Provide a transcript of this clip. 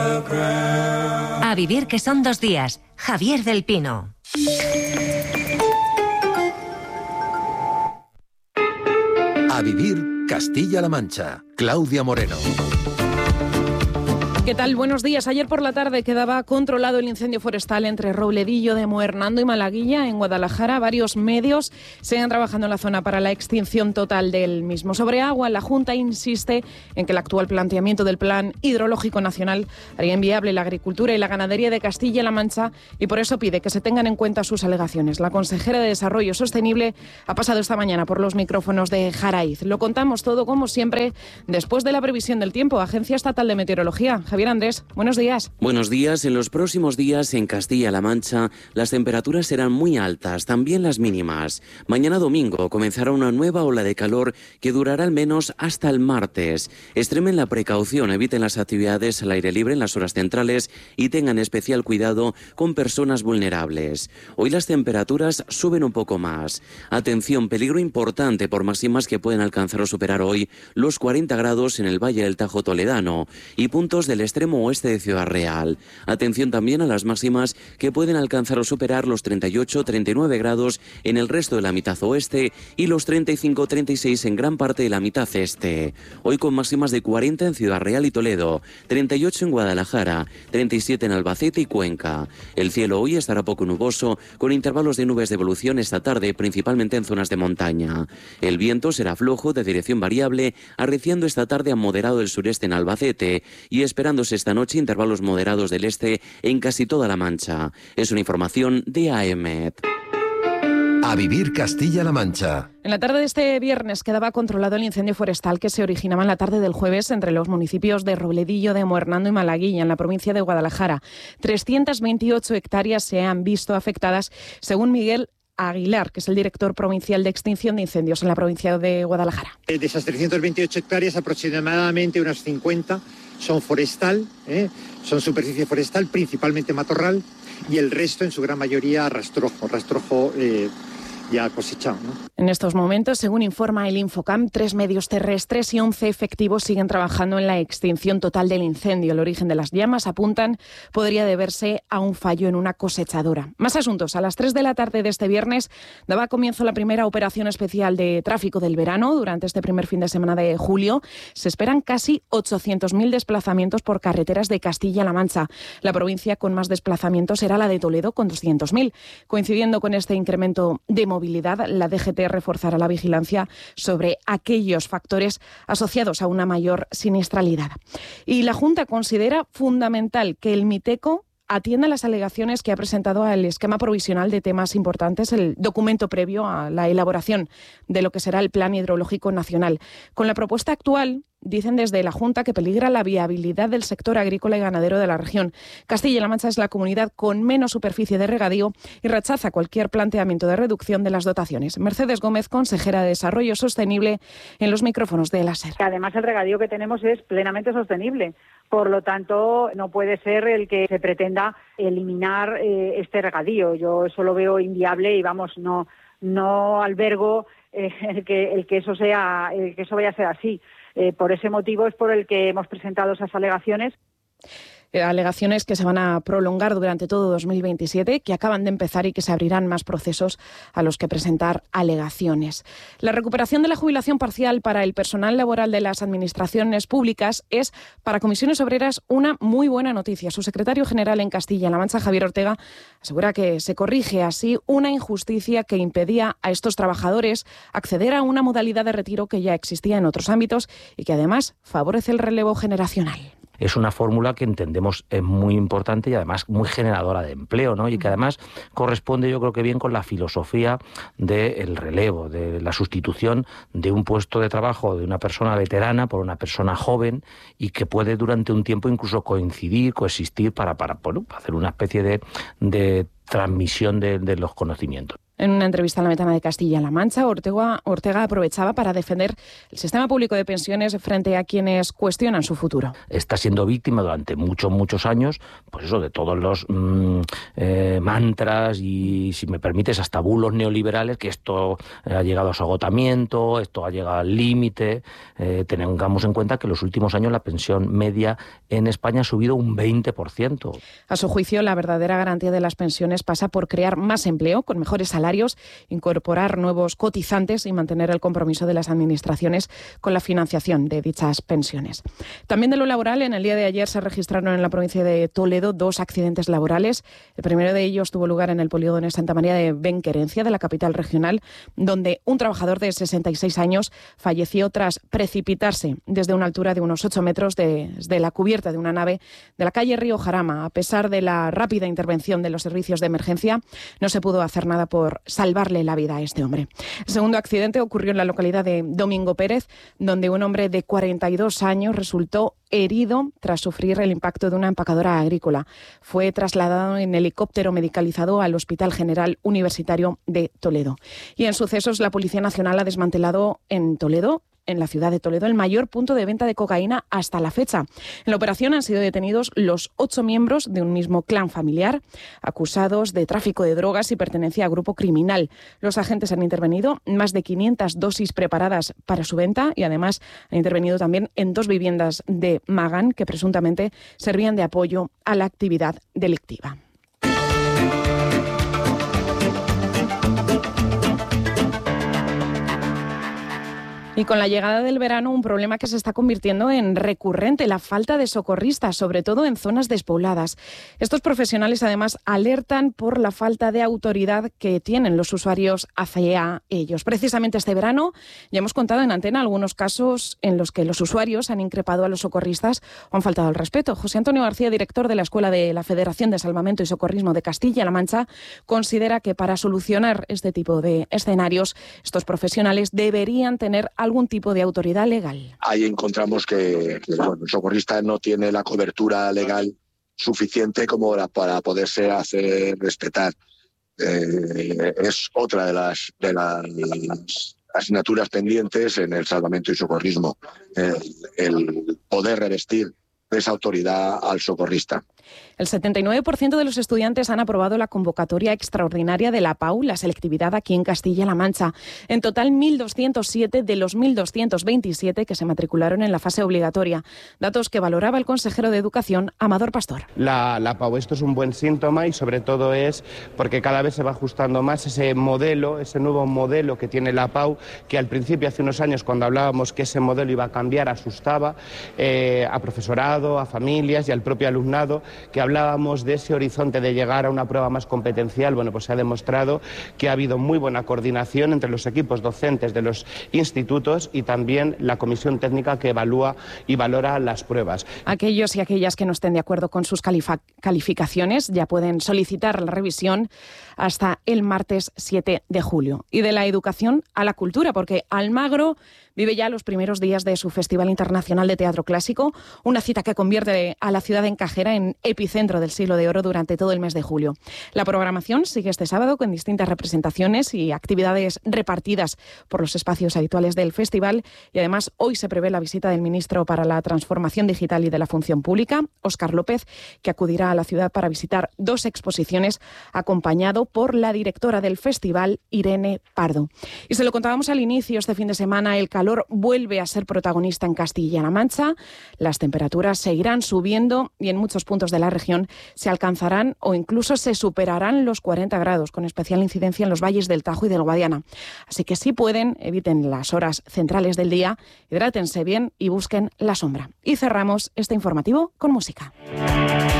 A vivir, que son 2 días. Javier del Pino. A vivir, Castilla-La Mancha. Claudia Moreno. ¿Qué tal? Buenos días. Ayer por la tarde quedaba controlado el incendio forestal entre Robledillo de Muernando y Malaguilla, en Guadalajara. Varios medios siguen trabajando en la zona para la extinción total del mismo. Sobre agua, la Junta insiste en que el actual planteamiento del Plan Hidrológico Nacional haría inviable la agricultura y la ganadería de Castilla-La Mancha y por eso pide que se tengan en cuenta sus alegaciones. La consejera de Desarrollo Sostenible ha pasado esta mañana por los micrófonos de Jaraiz. Lo contamos todo, como siempre, después de la previsión del tiempo. Agencia Estatal de Meteorología. Javier Andrés, buenos días. Buenos días. En los próximos días en Castilla-La Mancha las temperaturas serán muy altas, también las mínimas. Mañana domingo comenzará una nueva ola de calor que durará al menos hasta el martes. Extremen la precaución, eviten las actividades al aire libre en las horas centrales y tengan especial cuidado con personas vulnerables. Hoy las temperaturas suben un poco más. Atención, peligro importante por máximas que pueden alcanzar o superar hoy los 40 grados en el Valle del Tajo toledano y puntos del extremo oeste de Ciudad Real. Atención también a las máximas que pueden alcanzar o superar los 38-39 grados en el resto de la mitad oeste y los 35-36 en gran parte de la mitad este. Hoy con máximas de 40 en Ciudad Real y Toledo, 38 en Guadalajara, 37 en Albacete y Cuenca. El cielo hoy estará poco nuboso, con intervalos de nubes de evolución esta tarde, principalmente en zonas de montaña. El viento será flojo, de dirección variable, arreciando esta tarde a moderado del sureste en Albacete y esperándose esta noche intervalos moderados del este en casi toda la Mancha. Es una información de AEMET. A vivir, Castilla-La Mancha. En la tarde de este viernes quedaba controlado el incendio forestal que se originaba en la tarde del jueves entre los municipios de Robledillo de Muernando y Malaguilla, en la provincia de Guadalajara. 328 hectáreas se han visto afectadas, según Miguel Aguilar, que es el director provincial de extinción de incendios en la provincia de Guadalajara. De esas 328 hectáreas, aproximadamente unas 50 son forestal, son superficie forestal, principalmente matorral, y el resto, en su gran mayoría, rastrojo ya cosechado, ¿no? En estos momentos, según informa el Infocam, 3 medios terrestres y 11 efectivos siguen trabajando en la extinción total del incendio. El origen de las llamas, apuntan, podría deberse a un fallo en una cosechadora. Más asuntos. A las 3 de la tarde de este viernes daba comienzo la primera operación especial de tráfico del verano. Durante este primer fin de semana de julio se esperan casi 800.000 desplazamientos por carreteras de Castilla-La Mancha. La provincia con más desplazamientos será la de Toledo, con 200.000. Coincidiendo con este incremento de movilidad, la DGT reforzará la vigilancia sobre aquellos factores asociados a una mayor siniestralidad. Y la Junta considera fundamental que el Miteco atienda las alegaciones que ha presentado al esquema provisional de temas importantes, el documento previo a la elaboración de lo que será el Plan Hidrológico Nacional. Con la propuesta actual, dicen desde la Junta que peligra la viabilidad del sector agrícola y ganadero de la región. Castilla-La Mancha es la comunidad con menos superficie de regadío y rechaza cualquier planteamiento de reducción de las dotaciones. Mercedes Gómez, consejera de Desarrollo Sostenible, en los micrófonos de la SER. Además, el regadío que tenemos es plenamente sostenible. Por lo tanto, no puede ser el que se pretenda eliminar este regadío. Yo eso lo veo inviable y, vamos, no albergo el que eso vaya a ser así. Por ese motivo es por el que hemos presentado esas alegaciones. Alegaciones que se van a prolongar durante todo 2027, que acaban de empezar y que se abrirán más procesos a los que presentar alegaciones. La recuperación de la jubilación parcial para el personal laboral de las administraciones públicas es, para Comisiones Obreras, una muy buena noticia. Su secretario general en Castilla-La Mancha, Javier Ortega, asegura que se corrige así una injusticia que impedía a estos trabajadores acceder a una modalidad de retiro que ya existía en otros ámbitos y que además favorece el relevo generacional. Es una fórmula que entendemos es muy importante y además muy generadora de empleo, ¿no? Y que además corresponde, yo creo que bien, con la filosofía del relevo, de la sustitución de un puesto de trabajo de una persona veterana por una persona joven y que puede durante un tiempo incluso coexistir para hacer una especie de transmisión de los conocimientos. En una entrevista a La Ventana de Castilla-La Mancha, Ortega aprovechaba para defender el sistema público de pensiones frente a quienes cuestionan su futuro. Está siendo víctima durante muchos años, pues eso, de todos los mantras y, si me permites, hasta bulos neoliberales, que esto ha llegado a su agotamiento, esto ha llegado al límite. Tengamos en cuenta que en los últimos años la pensión media en España ha subido un 20%. A su juicio, la verdadera garantía de las pensiones pasa por crear más empleo, con mejores salarios, incorporar nuevos cotizantes y mantener el compromiso de las administraciones con la financiación de dichas pensiones. También de lo laboral, en el día de ayer se registraron en la provincia de Toledo 2 accidentes laborales. El primero de ellos tuvo lugar en el polígono de Santa María de Benquerencia, de la capital regional, donde un trabajador de 66 años falleció tras precipitarse desde una altura de unos 8 metros desde la cubierta de una nave de la calle Río Jarama. A pesar de la rápida intervención de los servicios de emergencia, no se pudo hacer nada por salvarle la vida a este hombre. El segundo accidente ocurrió en la localidad de Domingo Pérez, donde un hombre de 42 años resultó herido tras sufrir el impacto de una empacadora agrícola. Fue trasladado en helicóptero medicalizado al Hospital General Universitario de Toledo. Y en sucesos, la Policía Nacional ha desmantelado en la ciudad de Toledo, el mayor punto de venta de cocaína hasta la fecha. En la operación han sido detenidos los 8 miembros de un mismo clan familiar, acusados de tráfico de drogas y pertenencia a grupo criminal. Los agentes han intervenido más de 500 dosis preparadas para su venta y además han intervenido también en 2 viviendas de Magán que presuntamente servían de apoyo a la actividad delictiva. Y con la llegada del verano, un problema que se está convirtiendo en recurrente, la falta de socorristas, sobre todo en zonas despobladas. Estos profesionales, además, alertan por la falta de autoridad que tienen los usuarios hacia ellos. Precisamente este verano ya hemos contado en antena algunos casos en los que los usuarios han increpado a los socorristas o han faltado al respeto. José Antonio García, director de la Escuela de la Federación de Salvamento y Socorrismo de Castilla-La Mancha, considera que para solucionar este tipo de escenarios, estos profesionales deberían tener algún tipo de autoridad legal. Ahí encontramos que el socorrista no tiene la cobertura legal suficiente como para poderse hacer respetar. Es otra de las asignaturas pendientes en el salvamento y socorrismo, el poder revestir de esa autoridad al socorrista. El 79% de los estudiantes han aprobado la convocatoria extraordinaria de la PAU, la selectividad aquí en Castilla-La Mancha. En total, 1.207 de los 1.227 que se matricularon en la fase obligatoria. Datos que valoraba el consejero de Educación, Amador Pastor. La PAU, esto es un buen síntoma y sobre todo es porque cada vez se va ajustando más ese modelo, ese nuevo modelo que tiene la PAU, que al principio, hace unos años, cuando hablábamos que ese modelo iba a cambiar, asustaba a profesorado, a familias y al propio alumnado, que hablábamos de ese horizonte de llegar a una prueba más competencial. Bueno, pues se ha demostrado que ha habido muy buena coordinación entre los equipos docentes de los institutos y también la comisión técnica que evalúa y valora las pruebas. Aquellos y aquellas que no estén de acuerdo con sus calificaciones ya pueden solicitar la revisión hasta el martes 7 de julio. Y de la educación a la cultura, porque Almagro vive ya los primeros días de su Festival Internacional de Teatro Clásico, una cita que convierte a la ciudad encajera en epicentro del Siglo de Oro durante todo el mes de julio. La programación sigue este sábado con distintas representaciones y actividades repartidas por los espacios habituales del festival y además hoy se prevé la visita del ministro para la Transformación Digital y de la Función Pública, Óscar López, que acudirá a la ciudad para visitar 2 exposiciones acompañado por la directora del festival, Irene Pardo. Y se lo contábamos al inicio, este fin de semana el calor vuelve a ser protagonista en Castilla-La Mancha. Las temperaturas seguirán subiendo y en muchos puntos de la región se alcanzarán o incluso se superarán los 40 grados, con especial incidencia en los valles del Tajo y del Guadiana. Así que si pueden, eviten las horas centrales del día, hidrátense bien y busquen la sombra. Y cerramos este informativo con música.